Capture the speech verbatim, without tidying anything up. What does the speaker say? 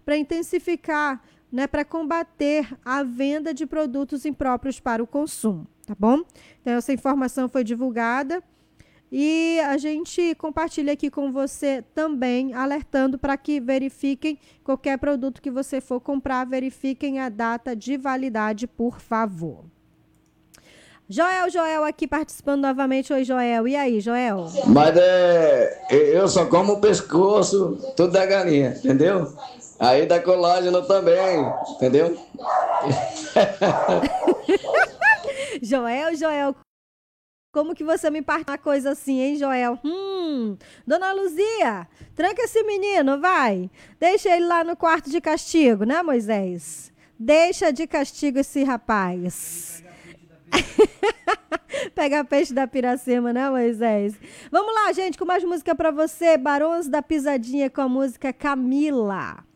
para intensificar, né, para combater a venda de produtos impróprios para o consumo, tá bom? Então, essa informação foi divulgada e a gente compartilha aqui com você também, alertando para que verifiquem qualquer produto que você for comprar, verifiquem a data de validade, por favor. Joel, Joel aqui participando novamente. Oi, Joel. E aí, Joel? Mas é, eu só como o pescoço, tudo da galinha, entendeu? Aí da colágeno também, entendeu? Joel, Joel, como que você me parte uma coisa assim, hein, Joel? Hum, Dona Luzia, tranca esse menino, vai. Deixa ele lá no quarto de castigo, né, Moisés? Deixa de castigo esse rapaz. Pega peixe da Piracema, né, Moisés? Vamos lá, gente, com mais música pra você. Barões da Pisadinha com a música Camila.